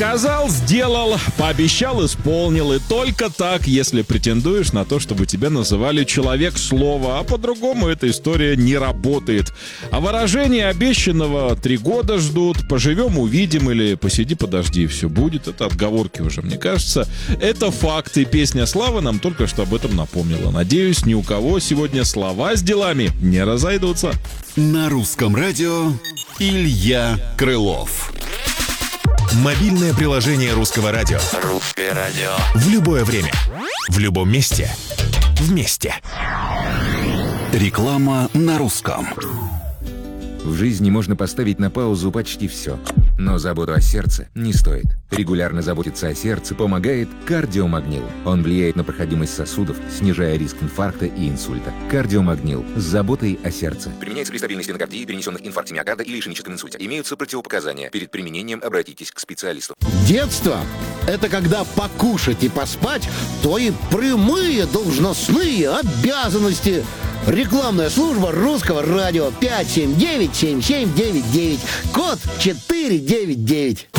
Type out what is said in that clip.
Сказал, сделал, пообещал, исполнил. И только так, если претендуешь на то, чтобы тебя называли человек-слово. А по-другому эта история не работает. А выражение обещанного 3 года ждут, поживем, увидим или посиди, подожди, все будет. Это отговорки уже, мне кажется. Это факт, и песня Славы нам только что об этом напомнила. Надеюсь, ни у кого сегодня слова с делами не разойдутся. На русском радио Илья Крылов. Мобильное приложение Русского радио. Русское радио. В любое время. В любом месте. Вместе. Реклама на русском. В жизни можно поставить на паузу почти все. Но заботу о сердце не стоит. Регулярно заботиться о сердце помогает кардиомагнил. Он влияет на проходимость сосудов, снижая риск инфаркта и инсульта. Кардиомагнил с заботой о сердце. Применяется при стабильной стенокардии, перенесенных инфаркте миокарда или ишемическом инсульте. Имеются противопоказания. Перед применением обратитесь к специалисту. Детство – это когда покушать и поспать – то и прямые должностные обязанности. Рекламная служба Русского радио 579-7799. Код 499.